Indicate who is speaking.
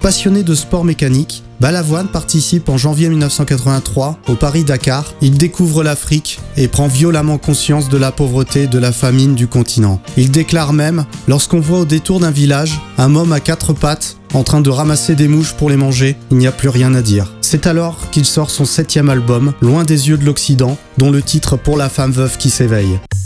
Speaker 1: Passionné de sport mécanique, Balavoine participe en janvier 1983 au Paris-Dakar. Il découvre l'Afrique et prend violemment conscience de la pauvreté et de la famine du continent. Il déclare même, lorsqu'on voit au détour d'un village un homme à 4 pattes en train de ramasser des mouches pour les manger, il n'y a plus rien à dire. C'est alors qu'il sort son 7e album, Loin des yeux de l'Occident, dont le titre Pour la femme veuve qui s'éveille.